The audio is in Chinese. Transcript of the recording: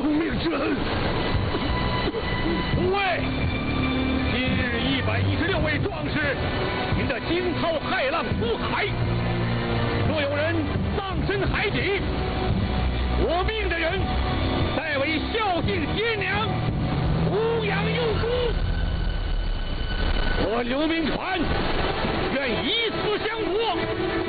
命之恩。 诸位，今日116位壮士，您的惊涛骇浪出海，若有人丧身海底，我命的人代为孝敬爹娘，抚养幼主。我刘铭传愿以死相搏。